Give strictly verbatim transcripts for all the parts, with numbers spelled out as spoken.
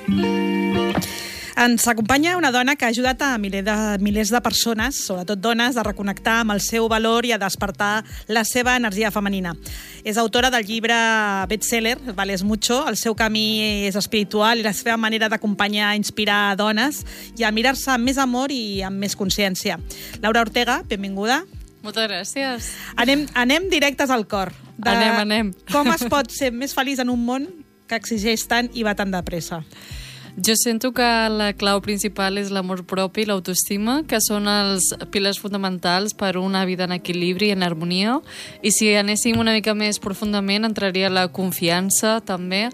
Ens acompanya una dona que ha ajudat a milers de, milers de persones, sobretot dones, a reconnectar amb el seu valor i a despertar la seva energia femenina. És autora del llibre bestseller, Vales Mucho. El seu camí és espiritual i la seva manera d'acompanyar a inspirar dones i a mirar-se amb més amor i amb més consciència. Laura Ortega, benvinguda. Moltes gràcies. Anem, anem directes al cor. De anem, anem. Com es pot ser més feliç en un món que exigeix tant i va tan de pressa? Jo sento que la clau principal és l'amor propi i l'autoestima, que són els pilars fonamentals per una vida en equilibri i en harmonia. I si anéssim una mica més profundament, entraria la confiança, també,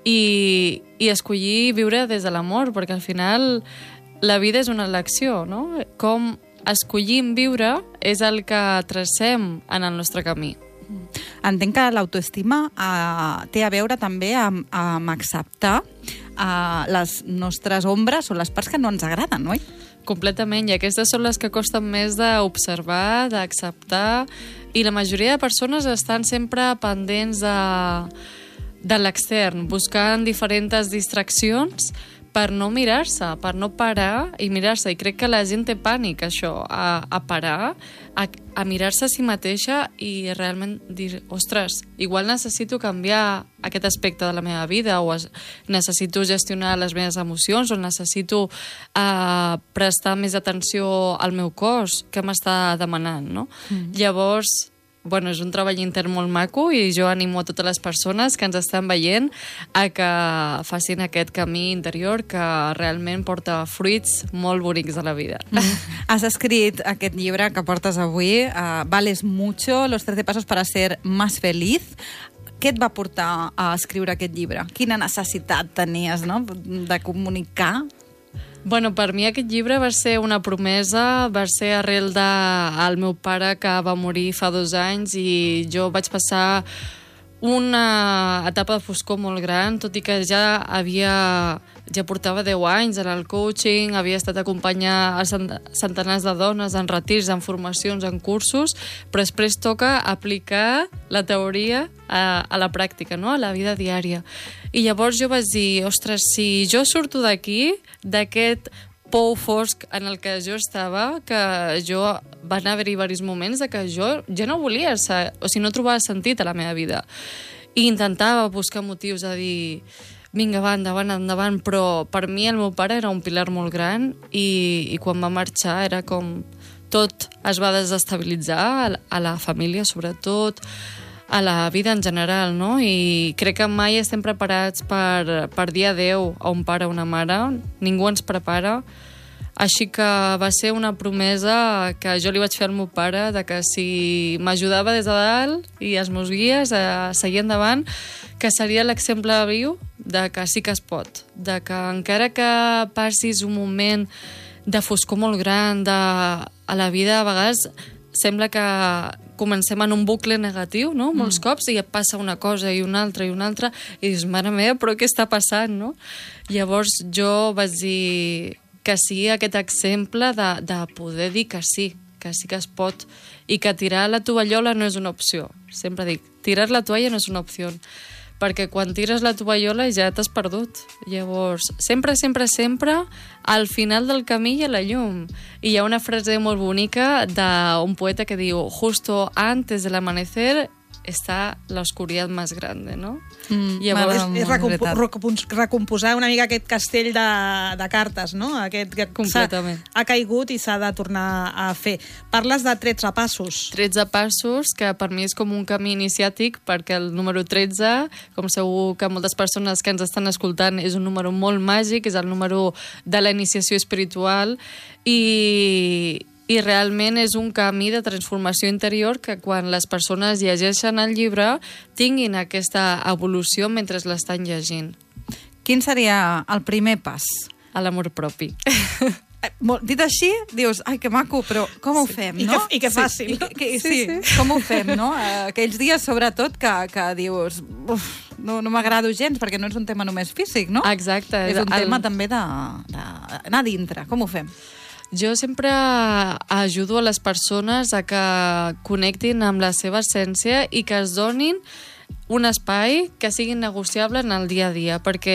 i, i escollir viure des de l'amor, perquè al final la vida és una elecció, no? Com escollim viure és el que tracem en el nostre camí. Entenc que l'autoestima eh, té a veure també amb, amb acceptar eh, les nostres ombres o les parts que no ens agraden, oi? Completament, i aquestes són les que costen més d'observar, d'acceptar, i la majoria de persones estan sempre pendents de, de l'extern, buscant diferents distraccions per no mirar-se, per no parar i mirar-se. I crec que la gent té pànic, això, a, a parar, a, a mirar-se a si mateixa i realment dir, ostres, igual necessito canviar aquest aspecte de la meva vida, o es, necessito gestionar les meves emocions, o necessito uh, prestar més atenció al meu cos, que m'està demanant, no? Mm. Llavors, bueno, és un treball intern molt maco i jo animo a totes les persones que ens estan veient a que facin aquest camí interior que realment porta fruits molt bonics a la vida. Mm. Has escrit aquest llibre que portes avui, uh, Vales Mucho, los trece pasos para ser más feliz. Què et va portar a escriure aquest llibre? Quina necessitat tenies, no?, de comunicar? Bueno, per mi aquest llibre va ser una promesa, va ser arrel del meu pare que va morir fa dos anys i jo vaig passar una etapa de foscor molt gran, tot i que ja havia ja portava deu anys en el coaching, havia estat acompanyar a centenars de dones en retirs, en formacions, en cursos, però després toca aplicar la teoria a, a la pràctica, no?, a la vida diària. I llavors jo vaig dir, ostres, si jo surto d'aquí, d'aquest pou fosc en el que jo estava, que jo van haver-hi diversos moments de que jo ja no volia ser, o sigui, no trobava sentit a la meva vida. I intentava buscar motius a dir, vinga, va, endavant, endavant, però per mi el meu pare era un pilar molt gran i, i quan va marxar era com tot es va desestabilitzar, a la família sobretot, a la vida en general, no? I crec que mai estem preparats per, per dir adeu a un pare o una mare, ningú ens prepara, així que va ser una promesa que jo li vaig fer al meu pare de que si m'ajudava des de dalt i els meus guies a seguir endavant, que seria l'exemple viu de que sí que es pot, de que encara que passis un moment de foscor molt gran de, a la vida, a vegades sembla que comencem en un bucle negatiu, no?, molts mm. cops, i et passa una cosa i una altra i una altra, i dius, mare meva, però què està passant, no? Llavors jo vaig dir que sí, aquest exemple de, de poder dir que sí, que sí que es pot, i que tirar la tovallola no és una opció. Sempre dic, tirar la toalla no és una opció, perquè quan tires la tovallola ja t'has perdut. Llavors, sempre, sempre, sempre, al final del camí hi ha la llum. I hi ha una frase molt bonica d'un poeta que diu, justo antes del amanecer està l'oscuritat més grande, no? Mm, Llavors, és, és recompo recompos recomposar una mica aquest castell de, de cartes, no? Aquest que ha caigut i s'ha de tornar a fer. Parles de tretze passos. tretze passos, que per mi és com un camí iniciàtic, perquè el número tretze, com segur que moltes persones que ens estan escoltant, és un número molt màgic, és el número de la iniciació espiritual, i... i realment és un camí de transformació interior que quan les persones llegeixen el llibre tinguin aquesta evolució mentre l'estan llegint. Quin seria el primer pas? A l'amor propi. Dit així, dius, ai, que maco, però com ho fem, sí, no? I que, i que fàcil. Sí, que, sí, sí, sí, com ho fem, no? Aquells dies, sobretot, que, que dius, uf, no, no m'agrado gens, perquè no és un tema només físic, no? Exacte. És un el... tema també d'anar dintre. Com ho fem? Jo sempre ajudo a les persones a que connectin amb la seva essència i que es donin un espai que sigui negociable en el dia a dia, perquè